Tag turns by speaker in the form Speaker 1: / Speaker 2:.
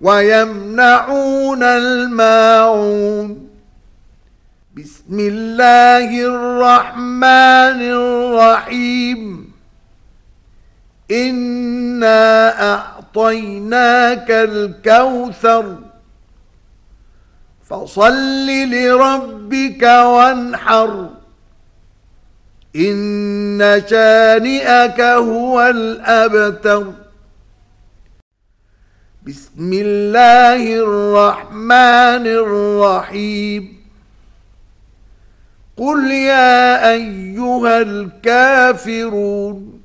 Speaker 1: ويمنعون الماعون. بسم الله الرحمن الرحيم. إنا أعطيناك الكوثر فصل لربك وانحر إن شانئك هو الأبتر. بسم الله الرحمن الرحيم. قل يا أيها الكافرون